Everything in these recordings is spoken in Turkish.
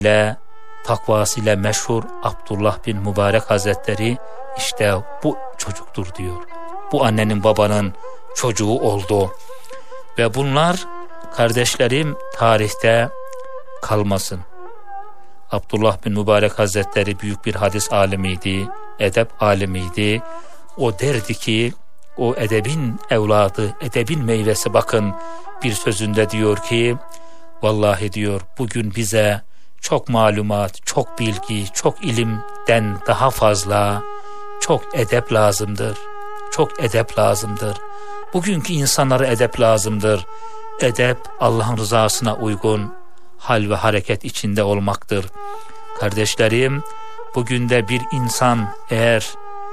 ile takvasıyla meşhur Abdullah bin Mübarek Hazretleri işte bu çocuktur diyor. Bu annenin babanın çocuğu oldu. Ve bunlar kardeşlerim tarihte kalmasın. Abdullah bin Mübarek Hazretleri büyük bir hadis alimiydi, edep alimiydi. O derdi ki o edebin evladı, edebin meyvesi, bakın bir sözünde diyor ki vallahi diyor bugün bize çok malumat, çok bilgi, çok ilimden daha fazla çok edep lazımdır. Çok edep lazımdır. Bugünkü insanlara edep lazımdır. Edep Allah'ın rızasına uygun hal ve hareket içinde olmaktır. Kardeşlerim, bugün de bir insan eğer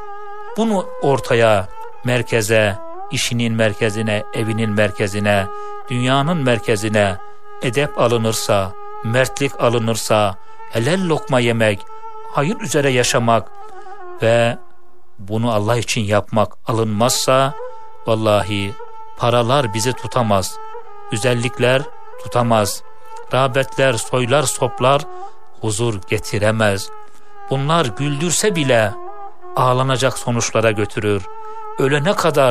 bunu ortaya, merkeze, işinin merkezine, evinin merkezine, dünyanın merkezine edep alınırsa, mertlik alınırsa, helal lokma yemek, hayır üzere yaşamak ve bunu Allah için yapmak alınmazsa vallahi paralar bizi tutamaz, güzellikler tutamaz, rağbetler, soylar, soplar huzur getiremez. Bunlar güldürse bile ağlanacak sonuçlara götürür. Ölene kadar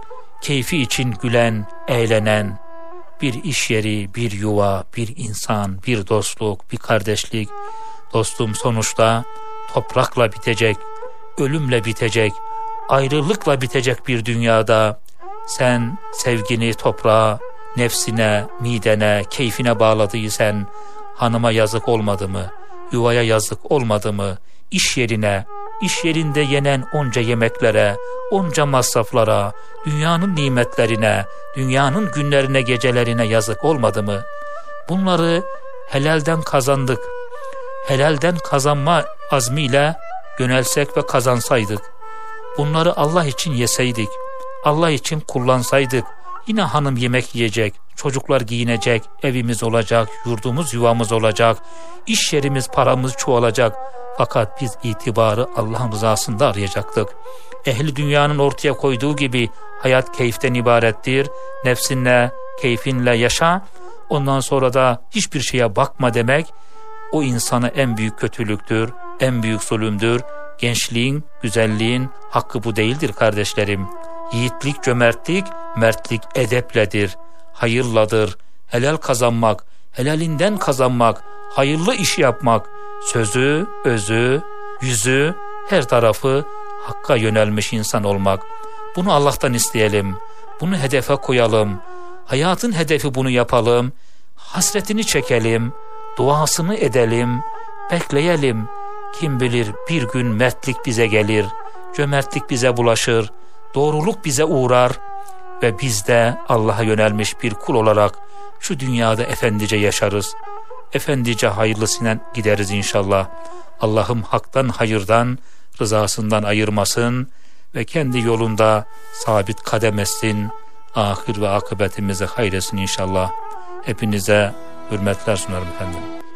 keyfi için gülen, eğlenen bir iş yeri, bir yuva, bir insan, bir dostluk, bir kardeşlik. Dostum sonuçta toprakla bitecek, ölümle bitecek, ayrılıkla bitecek bir dünyada sen sevgini toprağa, nefsine, midene, keyfine bağladıysan hanıma yazık olmadı mı? Yuvaya yazık olmadı mı? İş yerine, iş yerinde yenen onca yemeklere, onca masraflara, dünyanın nimetlerine, dünyanın günlerine, gecelerine yazık olmadı mı? Bunları helalden kazandık. Helalden kazanma azmiyle yönelsek ve kazansaydık, bunları Allah için yeseydik, Allah için kullansaydık, yine hanım yemek yiyecek, çocuklar giyinecek, evimiz olacak, yurdumuz, yuvamız olacak, iş yerimiz, paramız çoğalacak. Fakat biz itibarı Allah'ın rızasında arayacaktık. Ehli dünyanın ortaya koyduğu gibi hayat keyiften ibarettir. Nefsinle, keyfinle yaşa, ondan sonra da hiçbir şeye bakma demek, o insana en büyük kötülüktür, en büyük zulümdür. Gençliğin, güzelliğin hakkı bu değildir kardeşlerim. Yiğitlik, cömertlik, mertlik edepledir, hayırladır. Helal kazanmak, helalinden kazanmak, hayırlı iş yapmak, sözü, özü, yüzü, her tarafı hakka yönelmiş insan olmak. Bunu Allah'tan isteyelim, bunu hedefe koyalım, hayatın hedefi bunu yapalım, hasretini çekelim, duasını edelim, bekleyelim. Kim bilir bir gün mertlik bize gelir, cömertlik bize bulaşır, doğruluk bize uğrar ve biz de Allah'a yönelmiş bir kul olarak şu dünyada efendice yaşarız. Efendice hayırlısına gideriz inşallah. Allah'ım haktan, hayırdan, rızasından ayırmasın ve kendi yolunda sabit kadem etsin. Ahir ve akıbetimize hayretsin inşallah. Hepinize hürmetler sunarım efendim.